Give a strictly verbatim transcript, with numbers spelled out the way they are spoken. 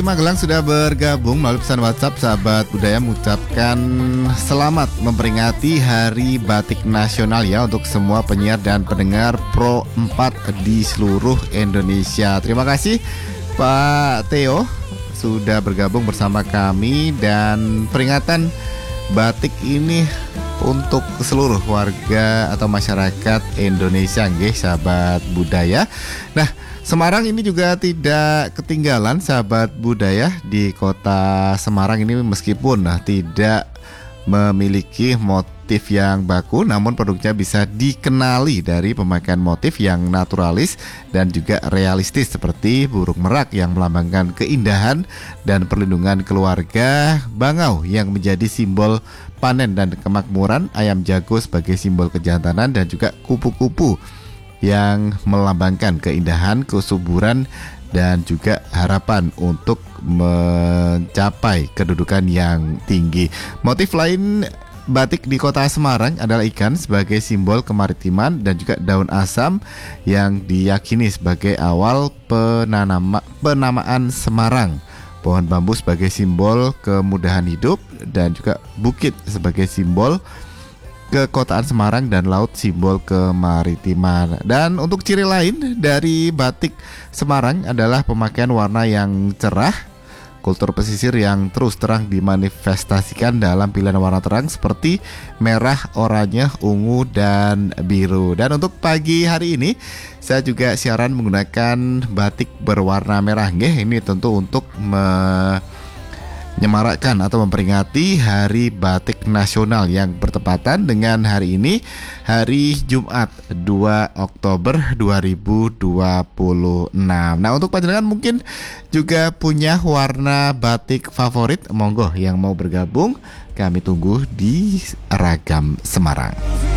Magelang sudah bergabung melalui pesan WhatsApp. Sahabat budaya mengucapkan selamat memperingati Hari Batik Nasional ya untuk semua penyiar dan pendengar Pro empat di seluruh Indonesia. Terima kasih Pak Theo sudah bergabung bersama kami, dan peringatan batik ini untuk seluruh warga atau masyarakat Indonesia nggih sahabat budaya. Nah, Semarang ini juga tidak ketinggalan sahabat budaya. Di kota Semarang ini meskipun nah, tidak memiliki motif yang baku, namun produknya bisa dikenali dari pemakaian motif yang naturalis dan juga realistis seperti burung merak yang melambangkan keindahan dan perlindungan keluarga, bangau yang menjadi simbol panen dan kemakmuran, ayam jago sebagai simbol kejantanan, dan juga kupu-kupu yang melambangkan keindahan, kesuburan, dan juga harapan untuk mencapai kedudukan yang tinggi. Motif lain batik di kota Semarang adalah ikan sebagai simbol kemaritiman dan juga daun asam yang diyakini sebagai awal penanama, penamaan Semarang. Pohon bambu sebagai simbol kemudahan hidup dan juga bukit sebagai simbol kekotaan Semarang dan laut simbol kemaritiman. Dan untuk ciri lain dari batik Semarang adalah pemakaian warna yang cerah, kultur pesisir yang terus terang dimanifestasikan dalam pilihan warna terang seperti merah, oranye, ungu, dan biru. Dan untuk pagi hari ini saya juga siaran menggunakan batik berwarna merah nggih. Ini tentu untuk me menyemarakkan atau memperingati Hari Batik Nasional yang bertepatan dengan hari ini, hari Jumat dua Oktober dua ribu dua puluh enam. Nah, untuk panjenengan mungkin juga punya warna batik favorit, monggo yang mau bergabung, kami tunggu di Ragam Semarang.